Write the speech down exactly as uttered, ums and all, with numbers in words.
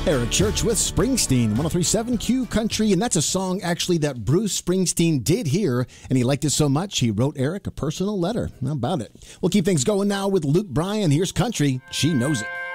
Eric Church with Springsteen, one oh three point seven Q Country, and that's a song actually that Bruce Springsteen did hear, and he liked it so much he wrote Eric a personal letter. How about it? We'll keep things going now with Luke Bryan. Here's Country, She Knows It.